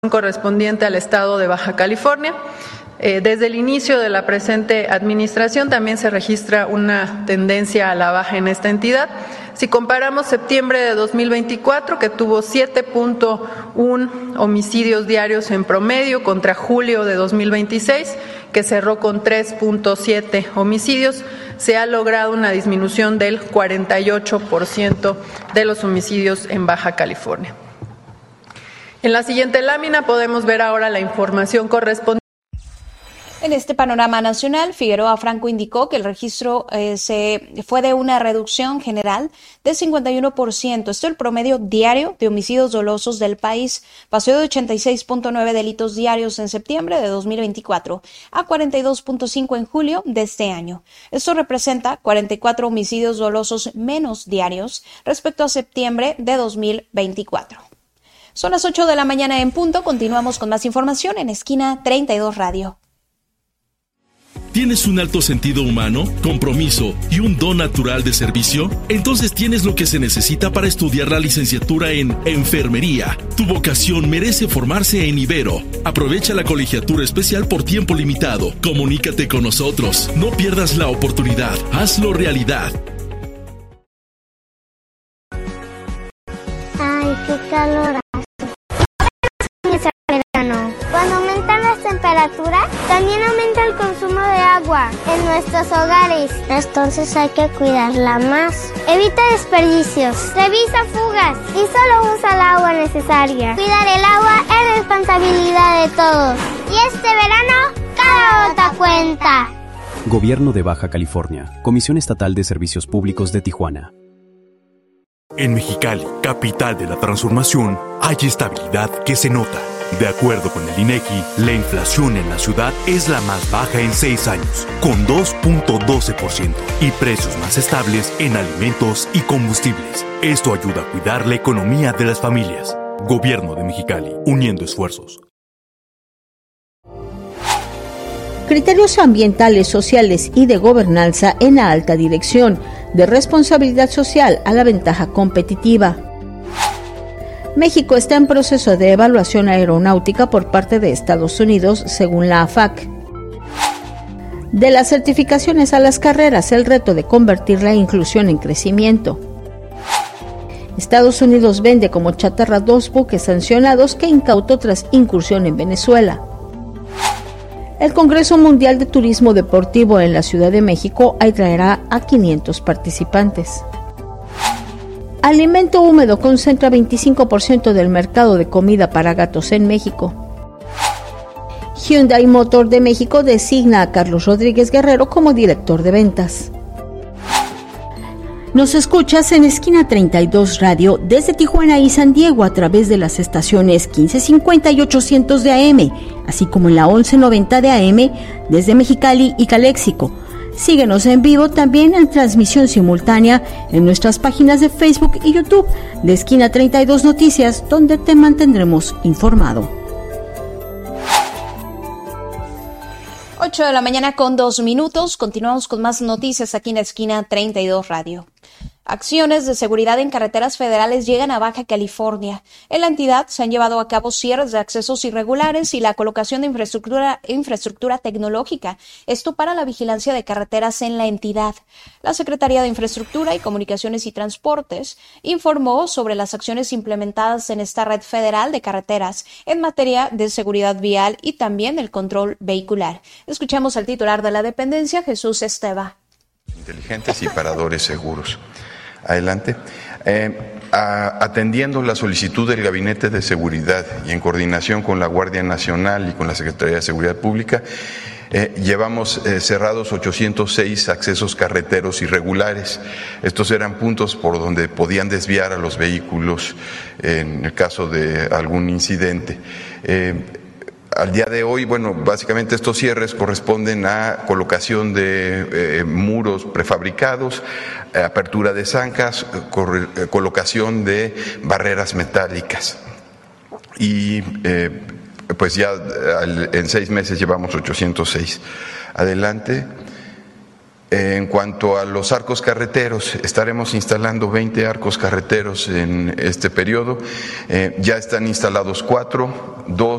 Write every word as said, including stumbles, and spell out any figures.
correspondiente al estado de Baja California. Eh, desde el inicio de la presente administración también se registra una tendencia a la baja en esta entidad. Si comparamos septiembre de dos mil veinticuatro, que tuvo siete punto uno homicidios diarios en promedio, contra julio de dos mil veintiséis, que cerró con tres punto siete homicidios, se ha logrado una disminución del cuarenta y ocho por ciento de los homicidios en Baja California. En la siguiente lámina podemos ver ahora la información correspondiente. En este panorama nacional, Figueroa Franco indicó que el registro eh, se fue de una reducción general de cincuenta y uno por ciento. Esto es el promedio diario de homicidios dolosos del país. Pasó de ochenta y seis punto nueve delitos diarios en septiembre de dos mil veinticuatro a cuarenta y dos punto cinco en julio de este año. Esto representa cuarenta y cuatro homicidios dolosos menos diarios respecto a septiembre de dos mil veinticuatro. Son las ocho de la mañana en punto. Continuamos con más información en Esquina treinta y dos Radio. ¿Tienes un alto sentido humano, compromiso y un don natural de servicio? Entonces tienes lo que se necesita para estudiar la licenciatura en Enfermería. Tu vocación merece formarse en Ibero. Aprovecha la colegiatura especial por tiempo limitado. Comunícate con nosotros. No pierdas la oportunidad. Hazlo realidad. Ay, qué calor. Cuando aumentan las temperaturas, también aumenta el consumo de agua en nuestros hogares. Entonces hay que cuidarla más. Evita desperdicios, revisa fugas y solo usa el agua necesaria. Cuidar el agua es responsabilidad de todos. Y este verano, cada gota cuenta. Gobierno de Baja California, Comisión Estatal de Servicios Públicos de Tijuana. En Mexicali, capital de la transformación, hay estabilidad que se nota. De acuerdo con el INEGI, la inflación en la ciudad es la más baja en seis años, con dos punto doce por ciento, y precios más estables en alimentos y combustibles. Esto ayuda a cuidar la economía de las familias. Gobierno de Mexicali, uniendo esfuerzos. Criterios ambientales, sociales y de gobernanza en la alta dirección, de responsabilidad social a la ventaja competitiva. México está en proceso de evaluación aeronáutica por parte de Estados Unidos, según la A F A C. De las certificaciones a las carreras, el reto de convertir la inclusión en crecimiento. Estados Unidos vende como chatarra dos buques sancionados que incautó tras incursión en Venezuela. El Congreso Mundial de Turismo Deportivo en la Ciudad de México atraerá a quinientos participantes. Alimento húmedo concentra veinticinco por ciento del mercado de comida para gatos en México. Hyundai Motor de México designa a Carlos Rodríguez Guerrero como director de ventas. Nos escuchas en Esquina treinta y dos Radio desde Tijuana y San Diego a través de las estaciones quince cincuenta y ochocientos de A M, así como en la once noventa de A M desde Mexicali y Caléxico. Síguenos en vivo también en transmisión simultánea en nuestras páginas de Facebook y YouTube de Esquina treinta y dos Noticias, donde te mantendremos informado. ocho de la mañana con dos minutos. Continuamos con más noticias aquí en Esquina treinta y dos Radio. Acciones de seguridad en carreteras federales llegan a Baja California. En la entidad se han llevado a cabo cierres de accesos irregulares y la colocación de infraestructura, infraestructura tecnológica. Esto para la vigilancia de carreteras en la entidad. La Secretaría de Infraestructura y Comunicaciones y Transportes informó sobre las acciones implementadas en esta red federal de carreteras en materia de seguridad vial y también el control vehicular. Escuchamos al titular de la dependencia, Jesús Esteva. Inteligentes y paradores seguros. Adelante. Eh, a, atendiendo la solicitud del Gabinete de Seguridad y en coordinación con la Guardia Nacional y con la Secretaría de Seguridad Pública, eh, llevamos eh, cerrados ochocientos seis accesos carreteros irregulares. Estos eran puntos por donde podían desviar a los vehículos en el caso de algún incidente. Eh, Al día de hoy, bueno, básicamente estos cierres corresponden a colocación de eh, muros prefabricados, eh, apertura de zanjas, corre, eh, colocación de barreras metálicas. Y eh, pues ya al, en seis meses llevamos ochocientos seis. Adelante. En cuanto a los arcos carreteros, estaremos instalando veinte arcos carreteros en este periodo. Eh, ya están instalados cuatro, dos